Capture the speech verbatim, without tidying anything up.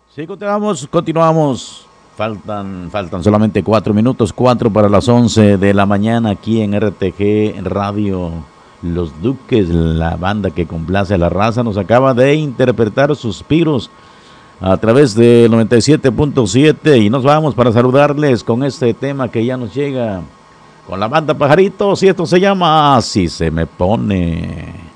Sí, continuamos, continuamos. Faltan, faltan solamente cuatro minutos, cuatro para las once de la mañana aquí en R T G Radio. Los Duques, la banda que complace a la raza, nos acaba de interpretar Suspiros a través de noventa y siete punto siete y nos vamos para saludarles con este tema que ya nos llega con la banda Pajaritos y esto se llama Así se me pone.